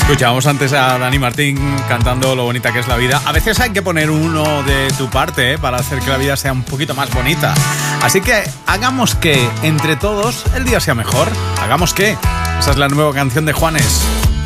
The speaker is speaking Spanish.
Escuchábamos antes a Dani Martín cantando lo bonita que es la vida. A veces hay que poner uno de tu parte, para hacer que la vida sea un poquito más bonita. Así que hagamos que entre todos el día sea mejor. Hagamos que. Esa es la nueva canción de Juanes.